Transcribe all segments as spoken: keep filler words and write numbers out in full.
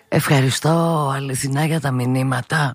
Ευχαριστώ αληθινά για τα μηνύματα.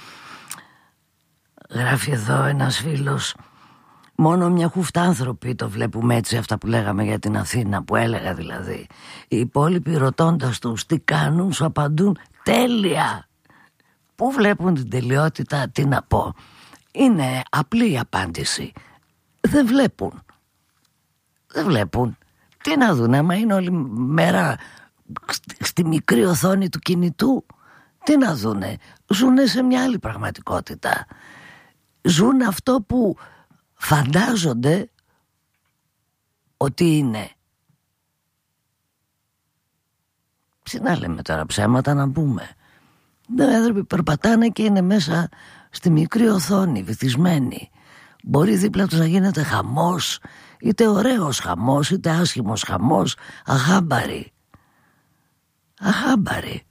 Γράφει εδώ ένας φίλος: μόνο μια χούφτα άνθρωποι το βλέπουμε έτσι, αυτά που λέγαμε για την Αθήνα, που έλεγα δηλαδή. Οι υπόλοιποι ρωτώντας τους τι κάνουν σου απαντούν τέλεια. Πού βλέπουν την τελειότητα, τι να πω. Είναι απλή η απάντηση. Δεν βλέπουν. Δεν βλέπουν. Τι να δουν, άμα είναι όλη μέρα στη μικρή οθόνη του κινητού. Τι να δούνε. Ζουνε σε μια άλλη πραγματικότητα. Ζουν αυτό που φαντάζονται ότι είναι. Τι να λέμε τώρα, ψέματα να πούμε. Οι άνθρωποι περπατάνε και είναι μέσα στη μικρή οθόνη, βυθισμένοι. Μπορεί δίπλα τους να γίνεται χαμός, είτε ωραίος χαμός, είτε άσχημος χαμός, αχάμπαροι. Αχάμπαροι.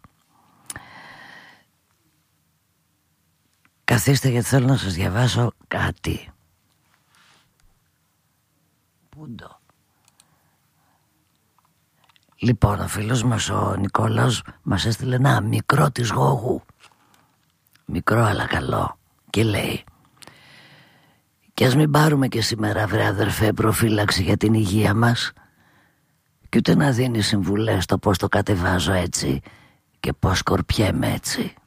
Καθίστε γιατί θέλω να σας διαβάσω κάτι. Πούντο. Λοιπόν, ο φίλος μας ο Νικόλαος μας έστειλε ένα μικρό της Γόγου. Μικρό αλλά καλό. Και λέει: κι ας μην πάρουμε και σήμερα, βρε αδερφέ, προφύλαξη για την υγεία μας, και ούτε να δίνει συμβουλές το πώς το κατεβάζω έτσι και πώς σκορπιέμαι έτσι.